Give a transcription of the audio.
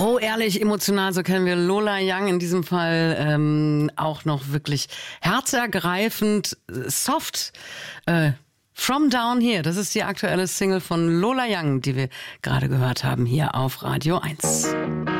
Roh, ehrlich, emotional, so kennen wir Lola Young in diesem Fall auch noch wirklich herzergreifend, soft. From Down Here, das ist die aktuelle Single von Lola Young, die wir gerade gehört haben hier auf Radio 1.